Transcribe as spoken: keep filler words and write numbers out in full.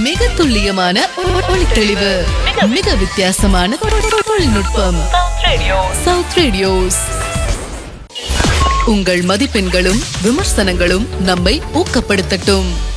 மிக துல்லியமான ஒளி தெளிவு, மிக வித்தியாசமான தொழில்நுட்பம். South radios. உங்கள் மதிப்பெண்களும் விமர்சனங்களும் நம்மை ஊக்கப்படுத்தட்டும்.